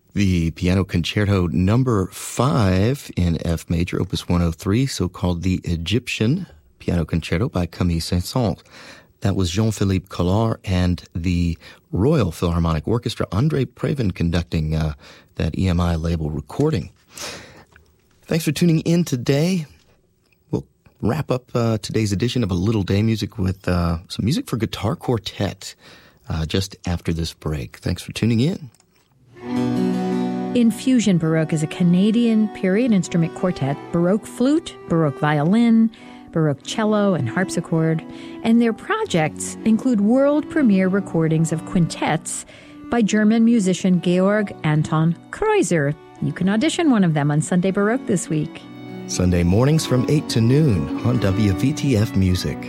The Piano Concerto number 5 in F major, opus 103, so-called the Egyptian Piano Concerto by Camille Saint-Saëns. That was Jean-Philippe Collard and the Royal Philharmonic Orchestra, André Previn, conducting that EMI label recording. Thanks for tuning in today. We'll wrap up today's edition of A Little Day Music with some music for guitar quartet just after this break. Thanks for tuning in. Infusion Baroque is a Canadian period instrument quartet, Baroque flute, Baroque violin, Baroque cello, and harpsichord, and their projects include world premiere recordings of quintets by German musician Georg Anton Kreuzer. You can audition one of them on Sunday Baroque this week. Sunday mornings from 8 to noon on WVTF Music.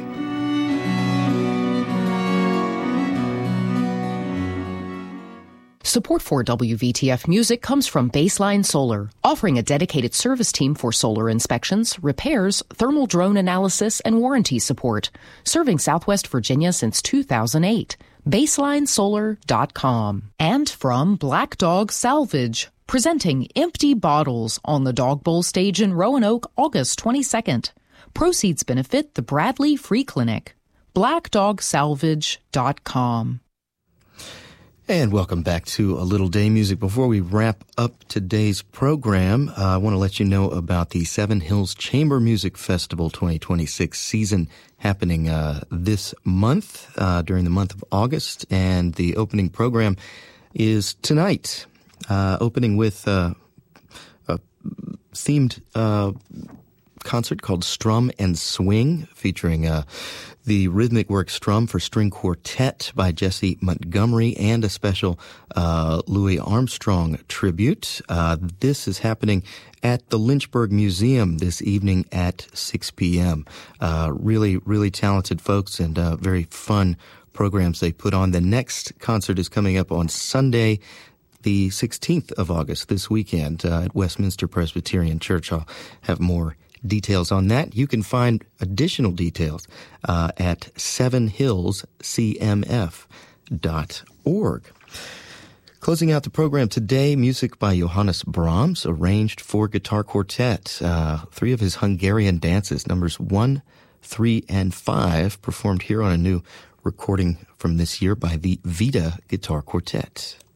Support for WVTF Music comes from Baseline Solar, offering a dedicated service team for solar inspections, repairs, thermal drone analysis, and warranty support. Serving Southwest Virginia since 2008. BaselineSolar.com. And from Black Dog Salvage, presenting Empty Bottles on the Dog Bowl stage in Roanoke, August 22nd. Proceeds benefit the Bradley Free Clinic. BlackDogSalvage.com. And welcome back to A Little Day Music. Before we wrap up today's program, I want to let you know about the Seven Hills Chamber Music Festival 2026 season happening this month, during the month of August. And the opening program is tonight, opening with a themed concert called Strum and Swing, featuring the rhythmic work Strum for String Quartet by Jesse Montgomery and a special Louis Armstrong tribute. This is happening at the Lynchburg Museum this evening at 6 p.m. Really, really talented folks and very fun programs they put on. The next concert is coming up on Sunday, the 16th of August, this weekend at Westminster Presbyterian Church. I'll have more details on that. You can find additional details at sevenhillscmf.org. Closing out the program today, music by Johannes Brahms, arranged for guitar quartet. 3 of his Hungarian dances, numbers 1, 3, and 5, performed here on a new recording from this year by the Vida Guitar Quartet.